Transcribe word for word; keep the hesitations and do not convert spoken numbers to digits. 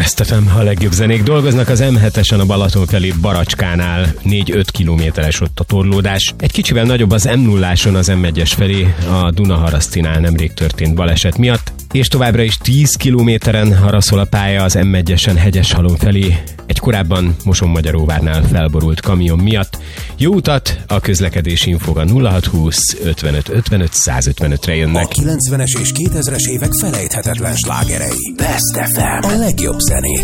Best ef em, a legjobb zenék dolgoznak az em hetesen a Balaton felé Baracskánál. négy-öt kilométeres ott a torlódás. Egy kicsivel nagyobb az em nulláson az em egyes felé a Dunaharasztinál nemrég történt baleset miatt. És továbbra is tíz kilométeren haraszol a pálya az em egyesen Hegyeshalom felé egy korábban Mosonmagyaróvárnál felborult kamion miatt. Jó utat, a közlekedési infók a nulla hat húsz ötvenöt ötvenöt százötvenötre jönnek. A kilencvenes és kétezres évek felejthetetlen slágerei. Best ef em, a legjobb zenék.